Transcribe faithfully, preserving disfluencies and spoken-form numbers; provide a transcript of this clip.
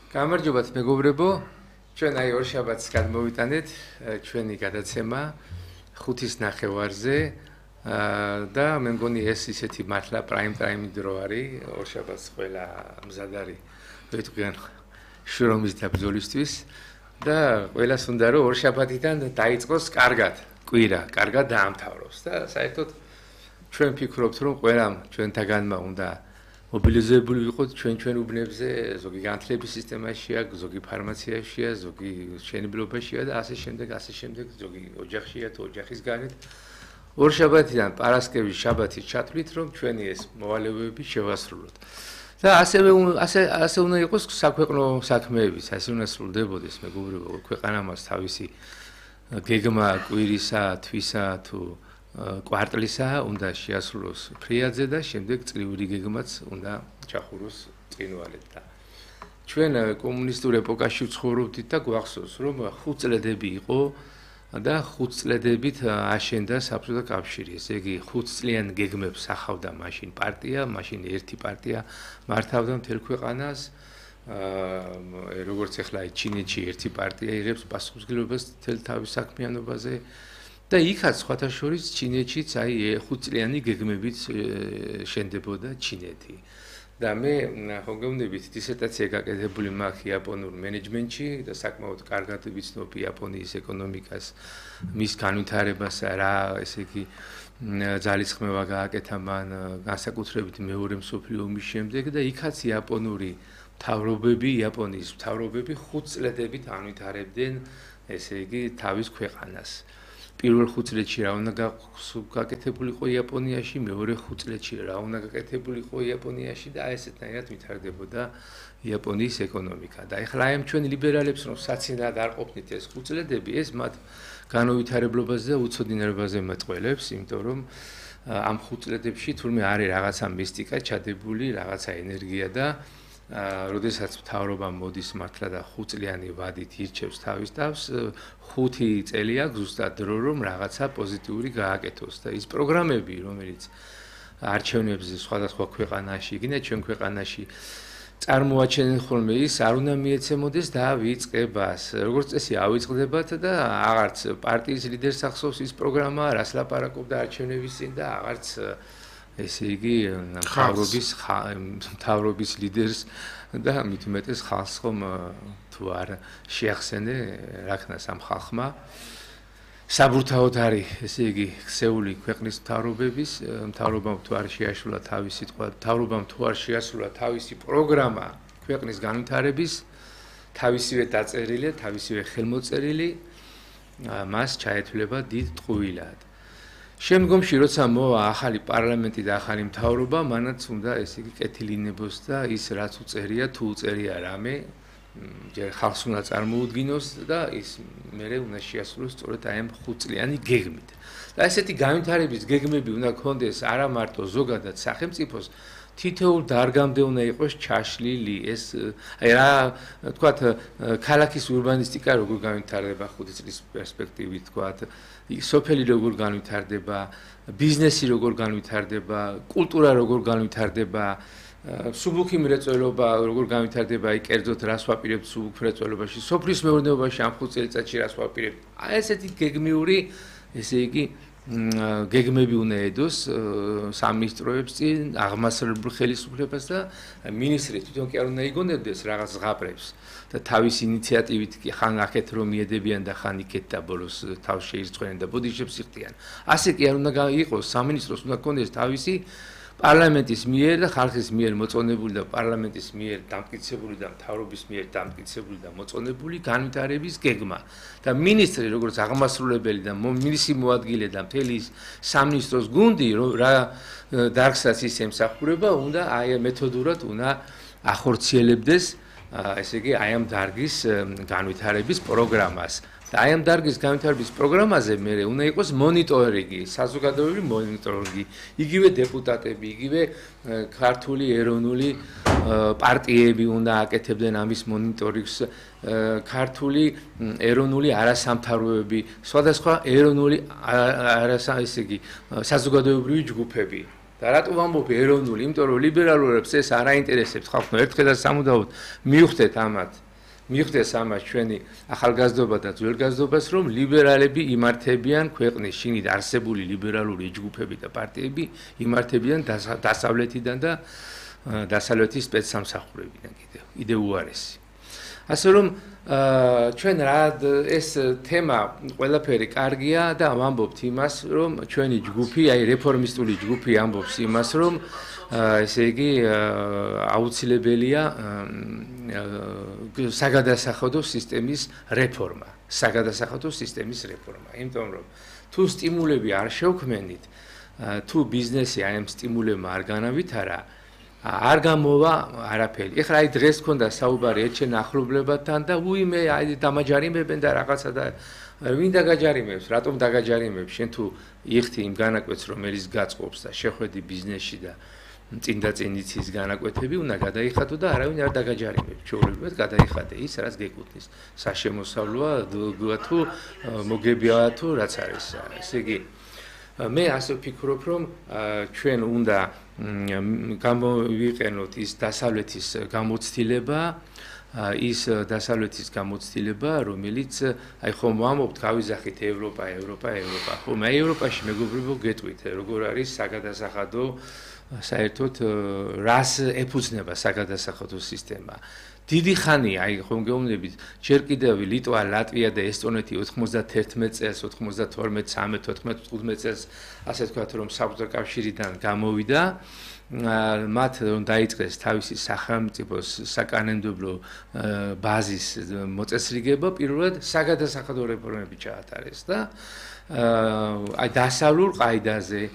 გამარჯობათ მეგობრებო, ჩვენ აი ორ შაბათს გადმოვიტანეთ ჩვენი გადაცემა ხუთის ნახევარზე და მე მგონი ეს ისეთი მართლა პრაიმ ტაიმი დრო არის, ორ შაბათს ყველა მზად არის ვეთქვიან შრომის დაბრძოლისთვის და ყველას უნდა რომ ორ შაბათიდან დაიწყოს კარგად, კვირა, კარგად დაამთავროს და საერთოდ ჩვენ ვფიქრობთ რომ ყველამ ჩვენთაგანმა უნდა მობილიზებული ვიყოთ ჩვენ ჩვენ უბნებზე, ზოგი განათლების სისტემაშია, ზოგი ფარმაციაშია, ზოგი მშენებლობაშია და ასე შემდეგ, ასე შემდეგ, ზოგი ოჯახშია თუ ოჯახის გარეთ. ორ შაბათიდან პარასკევის შაბათის ჩათვლით, რომ ჩვენი ეს მოვალეობები შევასრულოთ. და ასევე ასე ასე უნდა იყოს საქვეყნო საქმეებიც, ასე უნდა სრულდებოდეს მეგობრებო, ქვეყანა მას თავისი გეგმა კვირისა, თვისა თუ კვარტლისა უნდა შეასრულოს ფრიადზე და შემდეგ წლიური გეგმაც უნდა ჩახუროს წინვალედ და ჩვენ კომუნისტურ ეპოქაში ვცხოვრობდით და გვახსოვს რომ ხუთ წლედები იყო და ხუთ წლედებით აშენდა საბჭოთა კავშირი, ესე იგი ხუთ წლიან გეგმებს ახავდა მაშინ პარტია, მაშინ ერთი პარტია მართავდა მთელ ქვეყანას, როგორც ახლა ჩინეთში ერთი პარტია იღებს პასუხისმგებლობას მთელ თავის საქმიანობაზე და იქაც სხვათა შორის ჩინეთშიც აი ხუთ წლიანი გეგმებით შენდებოდა ჩინეთი. და მე ხონგევნებით დისერტაცია გაკეთებული მაქვს იაპონურ მენეჯმენტში და საკმაოდ კარგად ვიცნობ იაპონიის ეკონომიკას, მის განვითარებას, რა ესე იგი ძალისხმევა გააკეთა მან განსაკუთრებით მეორე მსოფლიო ომის შემდეგ და იქაც იაპონური მთავრობები, იაპონიის მთავრობები ხუთ წლედებით ანვითარებდნენ ესე იგი თავის ქვეყანას. პირველ ხუთ წლებში რა უნდა გაკეთებულიყო იაპონიაში, მეორე ხუთ წლებში რა უნდა გაკეთებულიყო იაპონიაში და ესეთნაირად ვითარდებოდა იაპონიის ეკონომიკა. და ეხლა აი ამ ჩვენ ლიბერალებს რომ საცინად არ ყოფნით ეს ხუთ წლედები, ეს მათ განუვითარებლობაზე და უცოდინარებაზე მეტყველებს, იმიტომ რომ ამ ხუთ წლედებში თურმე არის რაღაცა მისტიკა ჩადებული, რაღაცა ენერგია და როდესაც მთავრობა მოდის მართლა და ხუთ წლიანი ვადით ირჩევს თავის თავს, ხუთი წელი აქვს ზუსტად დრო რომ რაღაცა პოზიტიური გააკეთოს და ის პროგრამები, რომელიც არჩევნებზე სხვადასხვა ქვეყანაში, იქნება ჩვენ ქვეყანაში წარმოაჩენენ ხოლმე ის არ უნდა მიეცემოდეს დავიწყებას. როგორც წესი ავიწყდებათ და აღარც პარტიის ლიდერს ახსოვს ის პროგრამა, რას ლაპარაკობდა არჩევნების წინ და აღარც ესე იგი მთავრობის მთავრობის ლიდერს და მით უმეტეს ხალხს ხომ თუ არ შეახსენე რა ქნას ამ ხალხმა საბურთაოდ არის ესე იგი ხსეული ქვეყნის მთავრობების მთავრობამ თუ არ შეაშულა თავისი თქვა მთავრობამ თუ არ შეასრულა თავისი პროგრამა ქვეყნის განვითარების თავისივე დაწერილი თავისივე ხელმოწერილი მას ჩაეთვლება დიდ ტყუილად. შემდგომში როცა მოვა ახალი პარლამენტი და ახალი მთავრობა, მანაც უნდა ესე იგი კეთილინებოს და ის რაც უწერია, თუ უწერია რამე, ჯერ ხალხს უნდა წარმოუდგინოს და ის მერე უნდა შეასრულოს სწორედ აი ამ ხუთ წლიანი გეგმით. და ესეთი განვითარების გეგმები უნდა ქონდეს არა მარტო ზოგადად სახელმწიფოს, თითოეულ დარგამდე უნდა იყოს ჩაშლილი ეს აი რა თქვათ ქალაქის ურბანისტიკა როგორ განვითარდება ხუთი წლის პერსპექტივით თქვათ სოფელი როგორ განვითარდება, ბიზნესი როგორ განვითარდება, კულტურა როგორ განვითარდება, სუბუქი მრეწველობა როგორ განვითარდება, აი კერძოდ რას ვაპირებთ სუბუქ მრეწველობაში, სოფლის მეურნეობაში ამ ხუთ წელიწადში რას ვაპირებთ. აი ესეთი გეგმიური, ესე იგი გეგმები უნდა ედოს სამინისტროებს წინ აღმასრულებელ ხელისუფლებას და მინისტრი თვითონ კი არ უნდა იგონებდეს რაღაც ზღაპრებს და თავის ინიციატივით კი ხან ახეთ რომ მიედებიან და ხან იქეთ და ბოლოს თავს შეირწყვენენ და ბოდიშებს იხდიან. ასე კი არ უნდა იყოს, სამინისტროს უნდა ქონდეს თავისი პარლამენტის მიერ და ხალხის მიერ მოწონებული და პარლამენტის მიერ დამტკიცებული და მთავრობის მიერ დამტკიცებული და მოწონებული განვითარების გეგმა. და მინისტრი როგორც აღმასრულებელი და მისი მოადგილე და მთელი სამინისტროს გუნდი რა დარგსაც ის ემსახურება, უნდა აი მეთოდურად უნდა ახორციელებდეს ესე იგი აი ამ დარგის განვითარების პროგრამას. და აი ამ დარგის განვითარების პროგრამაზე მე უნდა იყოს მონიტორინგი, საზოგადოებრივი მონიტორინგი, იგივე დეპუტატები, იგივე ქართული ეროვნული პარტიები უნდა აკეთებდნენ ამის მონიტორინგს, ქართული ეროვნული არასამთავრობოები, სხვადასხვა ეროვნული არასა ესე იგი საზოგადოებრივი ჯგუფები. და რატო ვამბობ ეროვნული? იმიტომ რომ ლიბერალურებს ეს არ აინტერესებს ხალხო, ერთხელ და სამუდაოდ მიხვდეთ ამათ. მიხვდეს ამას ჩვენი ახალგაზრდობა და ძველგაზრდობას, რომ ლიბერალები იმართებიან ქვეყნის შინით არსებული ლიბერალური ჯგუფები და პარტიები იმართებიან დასავლეთიდან და დასავლეთის სპეცსამსახურებიდან კიდევ კიდევ უარესი. ასე რომ ჩვენ რა ეს თემა ყველაფერი კარგია და ვამბობთ იმას, რომ ჩვენი ჯგუფი, აი რეფორმისტული ჯგუფი ამბობს იმას, რომ ესე იგი აუცილებელია საგადასახადო სისტემის რეფორმა, საგადასახადო სისტემის რეფორმა. იმიტომ რომ თუ სტიმულები არ შევქმენით, თუ ბიზნესი აი ამ სტიმულებმა არ განავითარა, არ გამოვა არაფერი. ეხლა აი დღეს მქონდა საუბარი ეჩენ ახლობლებთან და უიმე აი დამაჯარიმებენ და რაღაცა და ვინ დაგაჯარიმებს, რატომ დაგაჯარიმებს? შენ თუ იხდი იმ განაკვეთს, რომელიც გაწყობს და შეხვედი ბიზნესში და წინდა წინიცის განაკვეთები უნდა გადაიხადო და არავინ არ დაგაჯარიმებს. ჩვეულებრივად გადაიხადე ის, რაც გეკუთვნის. საშემოსავლოა თუ მოგებია თუ რაც არის. ესე იგი მე ასე ვფიქრობ, რომ ჩვენ უნდა გამოვიყენოთ ის დასავლეთის გამოცდილება, ის დასავლეთის გამოცდილება, რომელიც აი ხომ ვამბობთ, გავიზახით ევროპა, ევროპა, ევროპა. ხომ აი ევროპაში მეგობრებო გეტყვით, როგორ არის საგადასახადო საერთოდ რას ეფუძნება საგადასახადო სისტემა. დიდი ხანია, აი ხომ გეუბნებით, ჯერ კიდევ ლიტვა, ლატვია და ესტონეთი ოთხმოცდაერთმეტ წელს, ოცდათორმეტ, ცხრამეტ, თოთხმეტ, თხუთმეტ წელს, ასე ვთქვათ, რომ საბჭოთა კავშირიდან გამოვიდა. მათ რომ დაიწყეს თავისი სახელმწიფოს საკანონმდებლო ბაზის მოწესრიგება, პირველად საგადასახადო რეფორმები ჩაატარეს და აი დასავლურ ყაიდაზე